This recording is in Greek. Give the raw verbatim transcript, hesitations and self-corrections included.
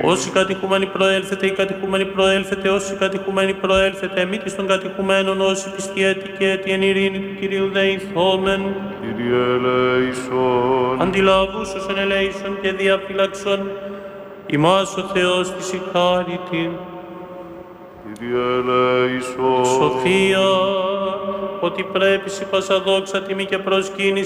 Όσοι κατοικούμενοι προέλθετε, οι κατοικούμενοι προέλθετε, όσοι κατοικούμενοι προέλθετε, εμείς των κατοικουμένων, όσοι πιστιέτη και έτη εν ειρήνη του Κυρίου δεηθόμεν. Κύριε ελέησον. Αντιλαβούσος εν ελέησον και διαφυλαξον, ημάς ο Θεός της η χάρητη. Κύριε ελέησον. Σοφία, ότι πρέπει σε πασαδόξα τιμή και προσκύνηση